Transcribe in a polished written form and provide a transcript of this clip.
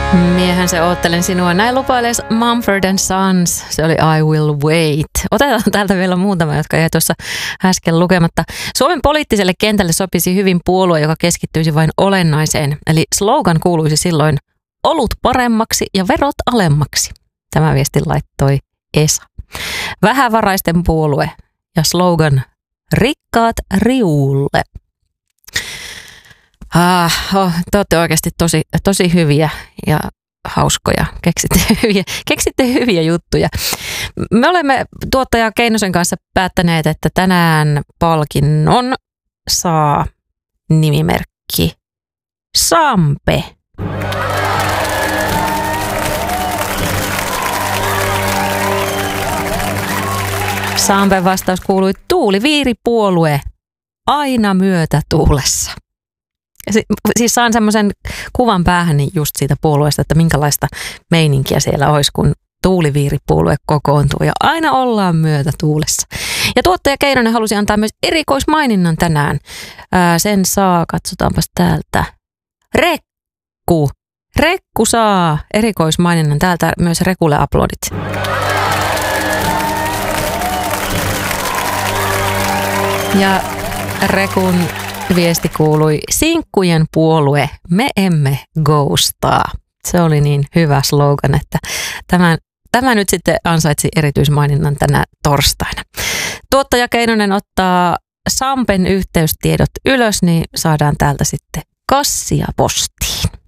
Miehän se oottelen sinua. Näin lupailes Mumford & Sons. Se oli I Will Wait. Otetaan täältä vielä muutama, jotka jäi tuossa äsken lukematta. Suomen poliittiselle kentälle sopisi hyvin puolue, joka keskittyisi vain olennaiseen. Eli slogan kuuluisi silloin olut paremmaksi ja verot alemmaksi. Tämä viesti laittoi Esa. Vähävaraisten puolue ja slogan rikkaat riulle. Te olette oikeasti tosi hyviä ja hauskoja. Keksitte hyviä juttuja. Me olemme tuottaja Keinosen kanssa päättäneet, että tänään palkinnon saa nimimerkki Sampe. Sampen vastaus kuului tuuliviiripuolue aina myötätuulessa. Siis saan semmoisen kuvan päähän just siitä puolueesta, että minkälaista meininkiä siellä olisi, kun tuuliviiripuolue kokoontuu ja aina ollaan myötätuulessa. Ja tuottaja Keinonen halusi antaa myös erikoismaininnan tänään. Sen saa, katsotaanpas täältä, Rekku. Rekku saa erikoismaininnan täältä, myös Rekulle aplodit. Ja Rekun viesti kuului, sinkkujen puolue, me emme ghostaa. Se oli niin hyvä slogan, että tämä nyt sitten ansaitsi erityismaininnan tänä torstaina. Tuottaja Keinonen ottaa Sampen yhteystiedot ylös, niin saadaan täältä sitten kassia postiin.